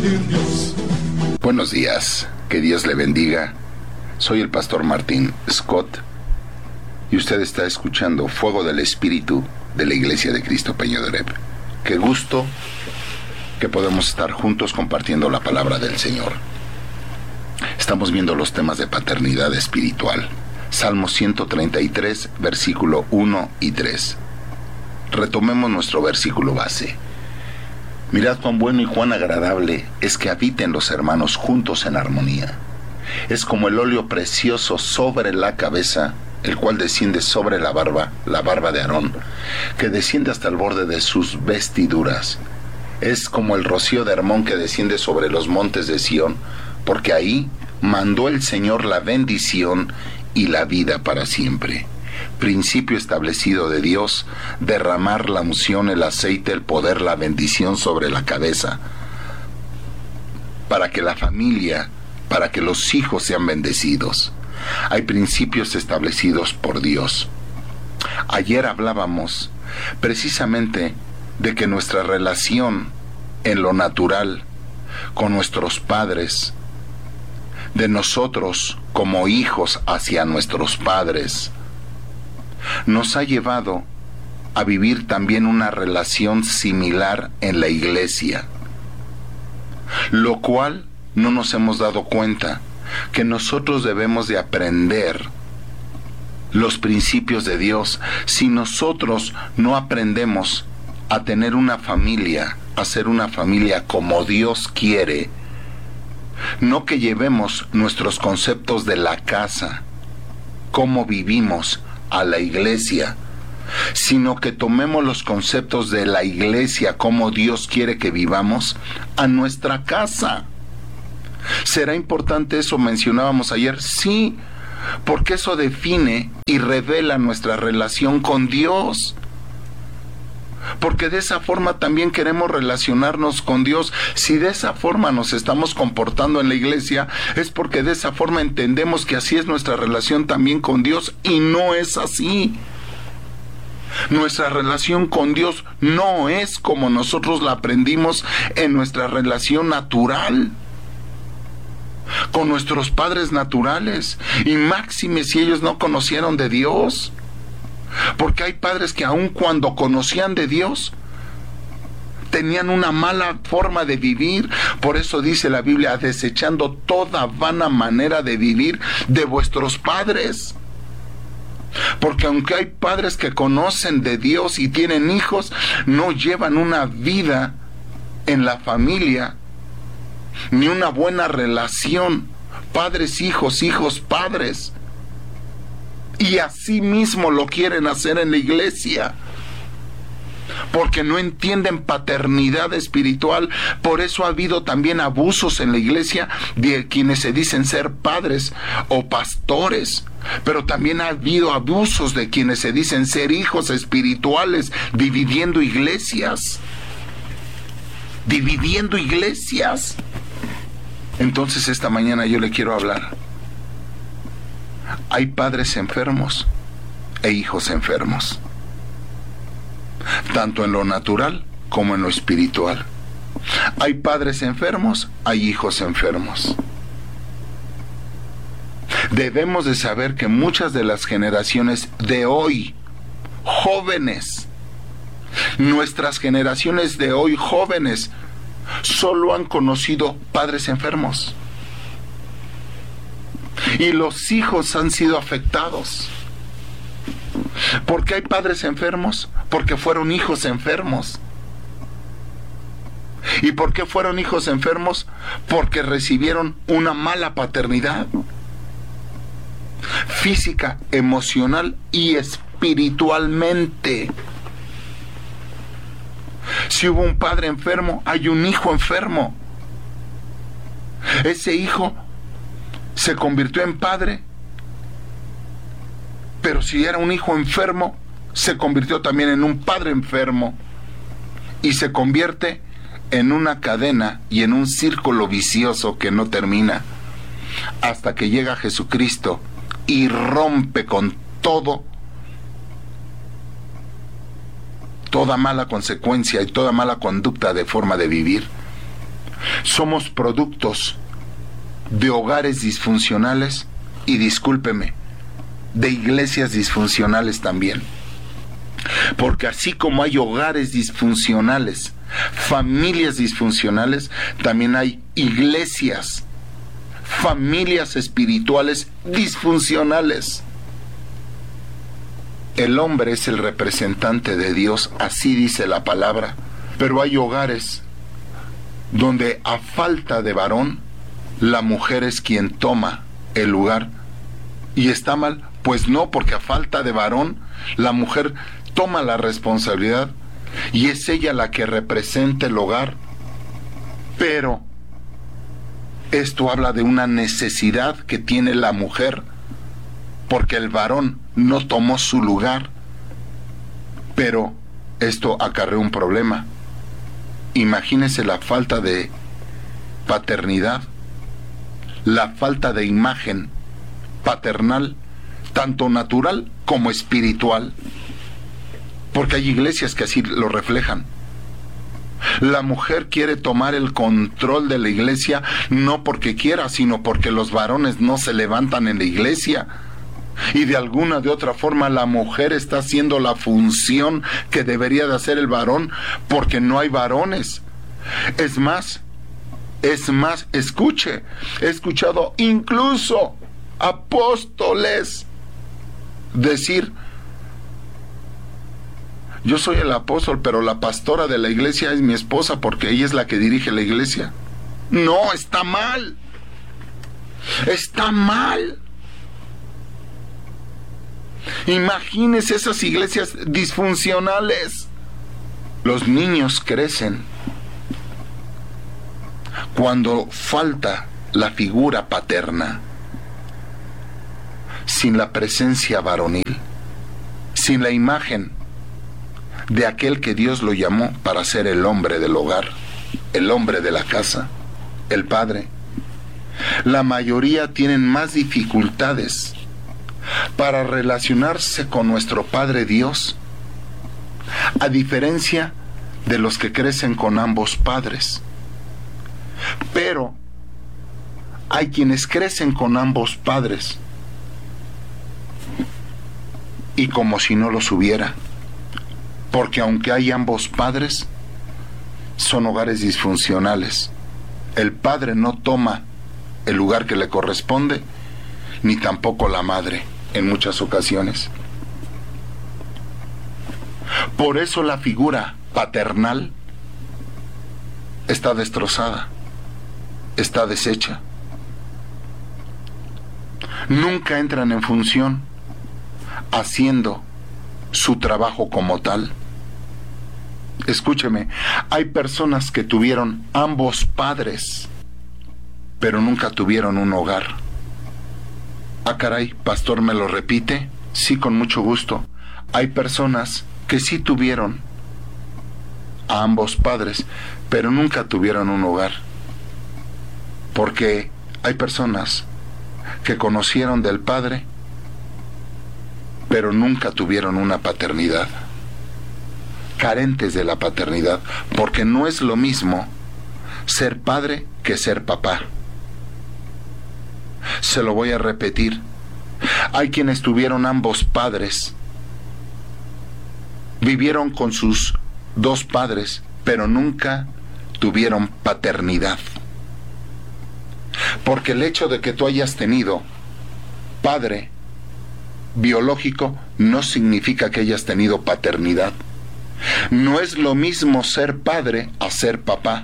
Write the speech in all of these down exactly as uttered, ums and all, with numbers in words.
sentir Dios. Buenos días, que Dios le bendiga. Soy el pastor Martín Scott y usted está escuchando Fuego del Espíritu de la Iglesia de Cristo Peña de Oreb. Qué gusto que podemos estar juntos compartiendo la palabra del Señor. Estamos viendo los temas de paternidad espiritual. Salmo ciento treinta y tres, versículo uno y tres. Retomemos nuestro versículo base. Mirad cuán bueno y cuán agradable es que habiten los hermanos juntos en armonía. Es como el óleo precioso sobre la cabeza, el cual desciende sobre la barba, la barba de Aarón, que desciende hasta el borde de sus vestiduras. Es como el rocío de Hermón que desciende sobre los montes de Sión, porque ahí mandó el Señor la bendición y la vida para siempre. Principio establecido de Dios, derramar la unción, el aceite, el poder, la bendición sobre la cabeza, para que la familia, para que los hijos sean bendecidos. Hay principios establecidos por Dios. Ayer hablábamos precisamente de que nuestra relación en lo natural con nuestros padres, de nosotros como hijos hacia nuestros padres, nos ha llevado a vivir también una relación similar en la iglesia, lo cual no nos hemos dado cuenta que nosotros debemos de aprender los principios de Dios. Si nosotros no aprendemos a tener una familia, a ser una familia como Dios quiere, no que llevemos nuestros conceptos de la casa, cómo vivimos, a la iglesia, sino que tomemos los conceptos de la iglesia, como Dios quiere que vivamos, a nuestra casa. ¿Será importante eso? Mencionábamos ayer. Sí, porque eso define y revela nuestra relación con Dios. Porque de esa forma también queremos relacionarnos con Dios. Si de esa forma nos estamos comportando en la iglesia, es porque de esa forma entendemos que así es nuestra relación también con Dios, y no es así. Nuestra relación con Dios no es como nosotros la aprendimos en nuestra relación natural con nuestros padres naturales, y máxime si ellos no conocieron de Dios. Porque hay padres que aun cuando conocían de Dios, tenían una mala forma de vivir. Por eso dice la Biblia, desechando toda vana manera de vivir de vuestros padres. Porque aunque hay padres que conocen de Dios y tienen hijos, no llevan una vida en la familia, ni una buena relación. Padres, hijos, hijos, padres. Y así mismo lo quieren hacer en la iglesia, porque no entienden paternidad espiritual. Por eso ha habido también abusos en la iglesia de quienes se dicen ser padres o pastores, pero también ha habido abusos de quienes se dicen ser hijos espirituales, dividiendo iglesias, dividiendo iglesias. Entonces esta mañana yo le quiero hablar. Hay padres enfermos e hijos enfermos, tanto en lo natural como en lo espiritual. Hay padres enfermos, hay hijos enfermos. Debemos de saber que muchas de las generaciones de hoy, jóvenes, nuestras generaciones de hoy jóvenes, solo han conocido padres enfermos. Y los hijos han sido afectados. ¿Por qué hay padres enfermos? Porque fueron hijos enfermos. ¿Y por qué fueron hijos enfermos? Porque recibieron una mala paternidad física, emocional y espiritualmente. Si hubo un padre enfermo, hay un hijo enfermo. Ese hijo se convirtió en padre, pero si era un hijo enfermo, se convirtió también en un padre enfermo, y se convierte en una cadena y en un círculo vicioso que no termina, hasta que llega Jesucristo y rompe con todo, toda mala consecuencia y toda mala conducta de forma de vivir. Somos productos de hogares disfuncionales y, discúlpeme, de iglesias disfuncionales también. Porque así como hay hogares disfuncionales, familias disfuncionales, también hay iglesias, familias espirituales disfuncionales. El hombre es el representante de Dios, así dice la palabra, pero hay hogares donde a falta de varón, la mujer es quien toma el lugar. ¿Y está mal? Pues no, porque a falta de varón, la mujer toma la responsabilidad y es ella la que representa el hogar. Pero esto habla de una necesidad que tiene la mujer, porque el varón no tomó su lugar. Pero esto acarrea un problema. Imagínese la falta de paternidad, la falta de imagen paternal, tanto natural como espiritual, porque hay iglesias que así lo reflejan. La mujer quiere tomar el control de la iglesia, no porque quiera, sino porque los varones no se levantan en la iglesia. Y de alguna de otra forma la mujer está haciendo la función que debería de hacer el varón, porque no hay varones. Es más, es más, escuche, he escuchado incluso apóstoles decir: yo soy el apóstol, pero la pastora de la iglesia es mi esposa porque ella es la que dirige la iglesia. No, está mal. Está mal. Imagínense esas iglesias disfuncionales. Los niños crecen cuando falta la figura paterna, sin la presencia varonil, sin la imagen de aquel que Dios lo llamó para ser el hombre del hogar, el hombre de la casa, el padre. La mayoría tienen más dificultades para relacionarse con nuestro Padre Dios, a diferencia de los que crecen con ambos padres. Pero hay quienes crecen con ambos padres y como si no los hubiera, porque aunque hay ambos padres, son hogares disfuncionales. El padre no toma el lugar que le corresponde, ni tampoco la madre en muchas ocasiones. Por eso la figura paternal está destrozada, está deshecha. Nunca entran en función haciendo su trabajo como tal. Escúcheme, hay personas que tuvieron ambos padres, pero nunca tuvieron un hogar. Ah, caray, pastor, ¿me lo repite? Sí, con mucho gusto. Hay personas que sí tuvieron a ambos padres, pero nunca tuvieron un hogar. Porque hay personas que conocieron del padre, pero nunca tuvieron una paternidad. Carentes de la paternidad, porque no es lo mismo ser padre que ser papá. Se lo voy a repetir. Hay quienes tuvieron ambos padres, vivieron con sus dos padres, pero nunca tuvieron paternidad. Porque el hecho de que tú hayas tenido padre biológico no significa que hayas tenido paternidad. No es lo mismo ser padre a ser papá,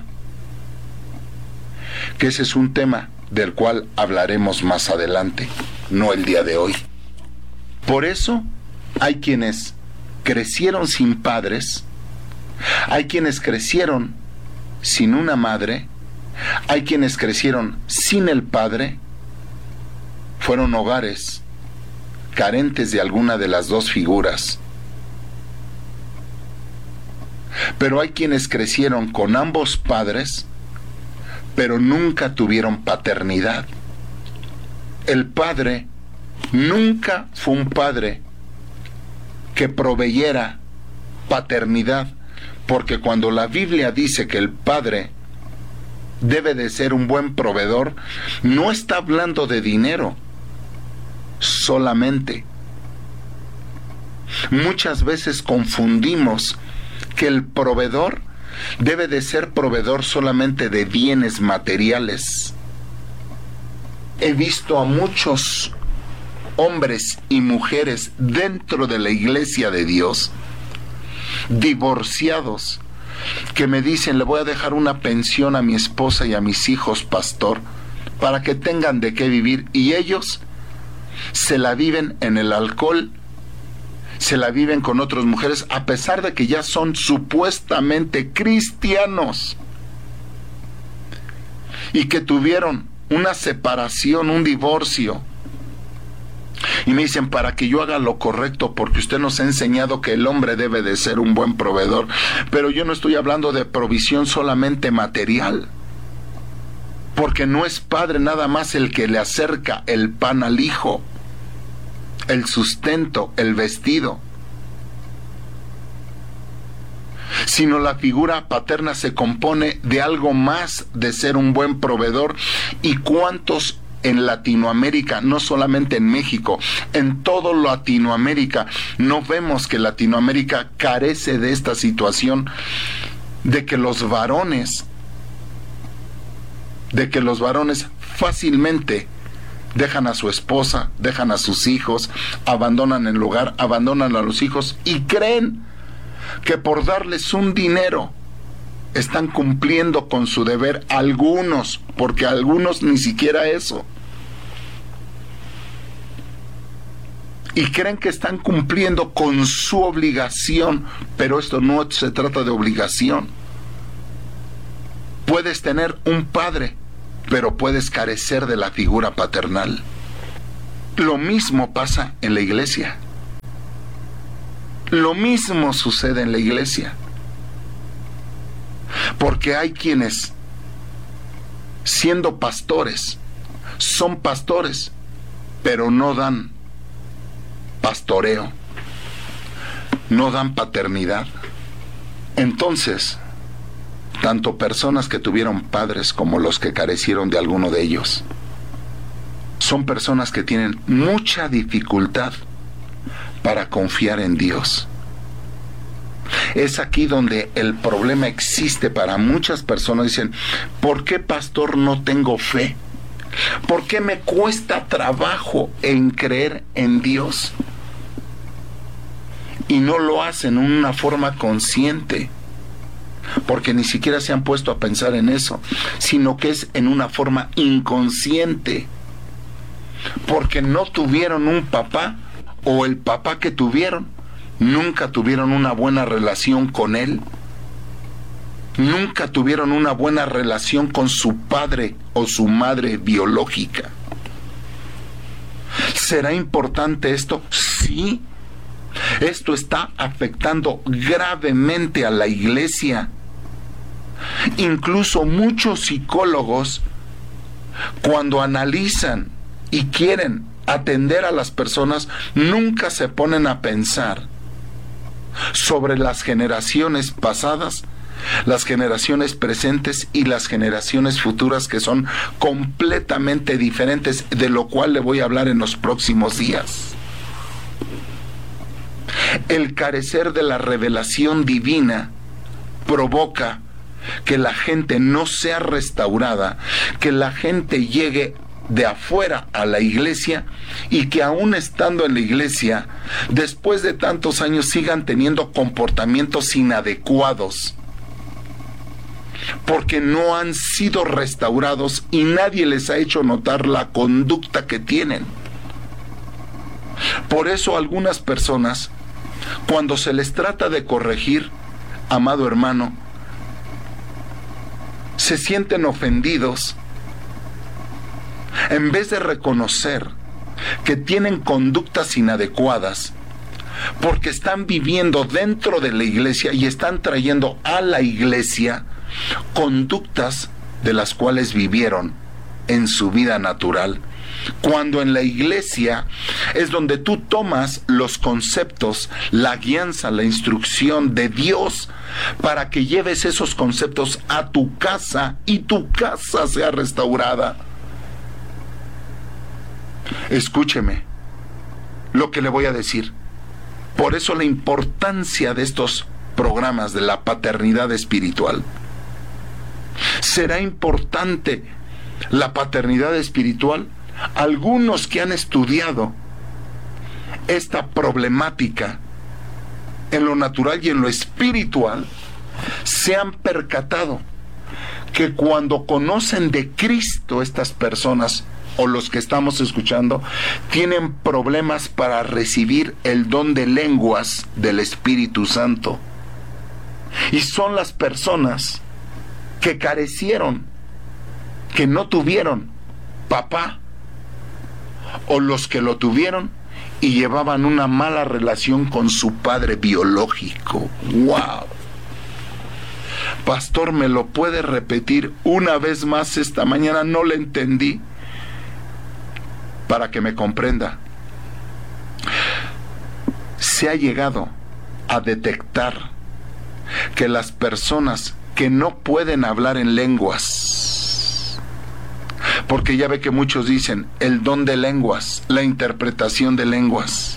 que ese es un tema del cual hablaremos más adelante, no el día de hoy. Por eso hay quienes crecieron sin padres, hay quienes crecieron sin una madre, hay quienes crecieron sin el padre, fueron hogares carentes de alguna de las dos figuras. Pero hay quienes crecieron con ambos padres, pero nunca tuvieron paternidad. El padre nunca fue un padre que proveyera paternidad, porque cuando la Biblia dice que el padre debe de ser un buen proveedor, no está hablando de dinero solamente. Muchas veces confundimos que el proveedor debe de ser proveedor solamente de bienes materiales. He visto a muchos hombres y mujeres dentro de la iglesia de Dios, divorciados, que me dicen: le voy a dejar una pensión a mi esposa y a mis hijos, pastor, para que tengan de qué vivir, y ellos se la viven en el alcohol, se la viven con otras mujeres, a pesar de que ya son supuestamente cristianos, y que tuvieron una separación, un divorcio, y me dicen: para que yo haga lo correcto, porque usted nos ha enseñado que el hombre debe de ser un buen proveedor. Pero yo no estoy hablando de provisión solamente material, porque no es padre nada más el que le acerca el pan al hijo, el sustento, el vestido, sino la figura paterna se compone de algo más de ser un buen proveedor. ¿Y cuántos en Latinoamérica, no solamente en México, en todo Latinoamérica, no vemos que Latinoamérica carece de esta situación de que los varones, de que los varones fácilmente dejan a su esposa, dejan a sus hijos, abandonan el lugar, abandonan a los hijos y creen que por darles un dinero están cumpliendo con su deber? Algunos, porque algunos ni siquiera eso. Y creen que están cumpliendo con su obligación, pero esto no se trata de obligación. Puedes tener un padre, pero puedes carecer de la figura paternal. Lo mismo pasa en la iglesia. Lo mismo sucede en la iglesia. Porque hay quienes, siendo pastores, son pastores, pero no dan pastoreo, no dan paternidad. Entonces, tanto personas que tuvieron padres como los que carecieron de alguno de ellos, son personas que tienen mucha dificultad para confiar en Dios. Es aquí donde el problema existe para muchas personas. Dicen: ¿por qué, pastor, no tengo fe? ¿Por qué me cuesta trabajo en creer en Dios? Y no lo hacen en una forma consciente, porque ni siquiera se han puesto a pensar en eso, sino que es en una forma inconsciente, porque no tuvieron un papá, o el papá que tuvieron nunca tuvieron una buena relación con él, nunca tuvieron una buena relación con su padre o su madre biológica. ¿Será importante esto? Sí. Esto está afectando gravemente a la iglesia. Incluso muchos psicólogos, cuando analizan y quieren atender a las personas, nunca se ponen a pensar sobre las generaciones pasadas, las generaciones presentes y las generaciones futuras, que son completamente diferentes, de lo cual le voy a hablar en los próximos días. El carecer de la revelación divina provoca que la gente no sea restaurada, que la gente llegue de afuera a la iglesia y que aún estando en la iglesia, después de tantos años, sigan teniendo comportamientos inadecuados, porque no han sido restaurados y nadie les ha hecho notar la conducta que tienen. Por eso algunas personas, cuando se les trata de corregir, amado hermano, se sienten ofendidos, en vez de reconocer que tienen conductas inadecuadas, porque están viviendo dentro de la iglesia y están trayendo a la iglesia conductas de las cuales vivieron en su vida natural. Cuando en la iglesia es donde tú tomas los conceptos, la guianza, la instrucción de Dios para que lleves esos conceptos a tu casa y tu casa sea restaurada. Escúcheme lo que le voy a decir. Por eso la importancia de estos programas de la paternidad espiritual. ¿Será importante la paternidad espiritual? Algunos que han estudiado esta problemática en lo natural y en lo espiritual se han percatado que cuando conocen de Cristo estas personas o los que estamos escuchando tienen problemas para recibir el don de lenguas del Espíritu Santo, y son las personas que carecieron, que no tuvieron papá, o los que lo tuvieron y llevaban una mala relación con su padre biológico. ¡Wow! Pastor, ¿me lo puede repetir una vez más esta mañana? No le entendí. Para que me comprenda. Se ha llegado a detectar que las personas que no pueden hablar en lenguas, porque ya ve que muchos dicen el don de lenguas, la interpretación de lenguas,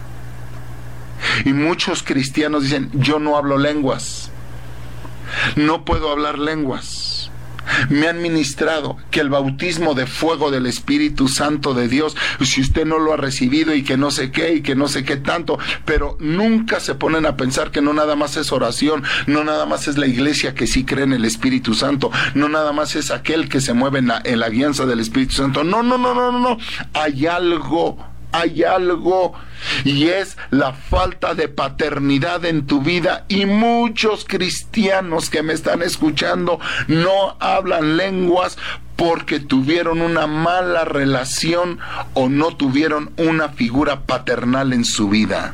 y muchos cristianos dicen yo no hablo lenguas, no puedo hablar lenguas. Me han ministrado que el bautismo de fuego del Espíritu Santo de Dios, si usted no lo ha recibido y que no sé qué y que no sé qué tanto, pero nunca se ponen a pensar que no nada más es oración, no nada más es la iglesia que sí cree en el Espíritu Santo, no nada más es aquel que se mueve en la, en la guianza del Espíritu Santo. No, no, no, no, no, no. Hay algo, hay algo, y es la falta de paternidad en tu vida, y muchos cristianos que me están escuchando no hablan lenguas porque tuvieron una mala relación o no tuvieron una figura paternal en su vida.